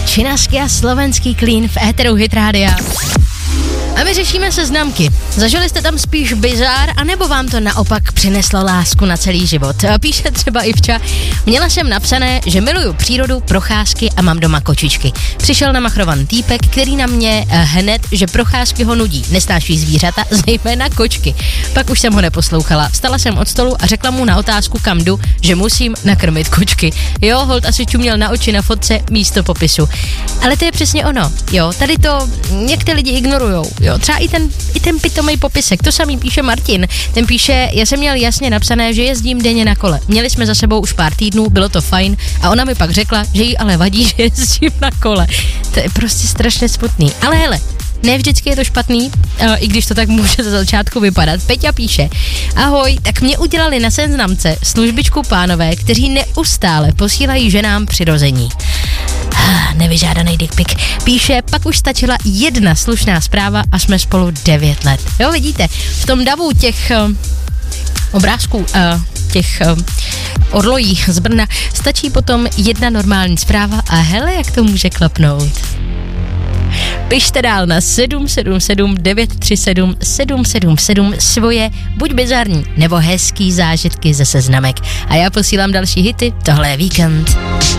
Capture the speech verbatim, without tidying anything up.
Činařky a slovenský klín v éteru Hit Rádia. A my řešíme seznamky. Zažili jste tam spíš bizár, anebo vám to naopak přineslo lásku na celý život? Píše třeba Ivča, měla jsem napsané, že miluju přírodu, procházky a mám doma kočičky. Přišel namachrovan týpek, který na mě hned, že procházky ho nudí, nesnáší zvířata, zejména kočky. Pak už jsem ho neposlouchala. Vstala jsem od stolu a řekla mu na otázku, kam jdu, že musím nakrmit kočky. Jo, holt asi čuměl na oči na fotce místo popisu. Ale to je přesně ono. Jo, tady to některé lidi ignorujou. Jo, třeba i ten, i ten pitomej popisek, to samý píše Martin. Ten píše, já jsem měl jasně napsané, že jezdím denně na kole. Měli jsme za sebou už pár týdnů, bylo to fajn a ona mi pak řekla, že jí ale vadí, že jezdím na kole. To je prostě strašně smutný. Ale hele, ne vždycky je to špatný, i když to tak může za začátku vypadat. Peťa píše, ahoj, tak mě udělali na seznamce službičku pánové, kteří neustále posílají ženám přirození. Nevyžádaný dick pic. Píše, pak už stačila jedna slušná zpráva a jsme spolu devět let. Jo, vidíte, v tom davu těch uh, obrázků, uh, těch uh, orlojí z Brna stačí potom jedna normální zpráva a hele, jak to může klapnout. Pište dál na sedm sedm sedm devět tři sedm sedm sedm sedm svoje buď bizarní nebo hezký zážitky ze seznamek. A já posílám další hity, tohle je Víkend.